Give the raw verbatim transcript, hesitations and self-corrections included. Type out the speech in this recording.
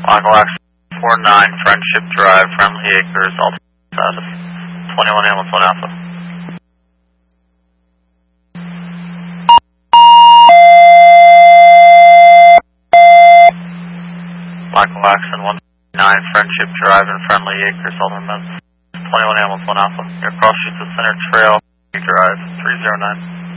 Michael X four nine, Friendship Drive, Friendly Acres, Alta status, twenty-one Hamilton Alpha. Michael Axon one nine, Friendship Drive and Friendly Acres, Alta Meds, twenty-one Hamilton Alpha. Your cross street to Center Trail Drive, three zero nine.